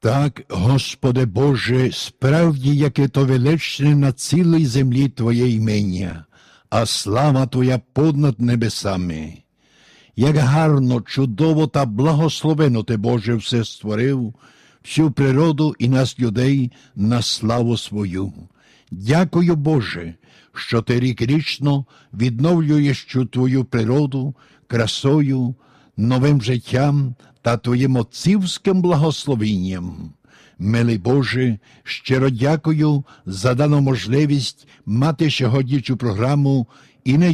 Так, Господи Боже, справді, яке то величне на цілій землі Твоє імення, а слава Твоя понад небесами. Як гарно, чудово та благословено Ти, Боже, все створив, всю природу і нас, людей, на славу свою. Дякую, Боже, що Ти рік-річно відновлюєш цю Твою природу красою, новим життям та Твоїм отцівським благословенням. Милий Боже, щиро дякую за дану можливість мати сьогодні цю програму і не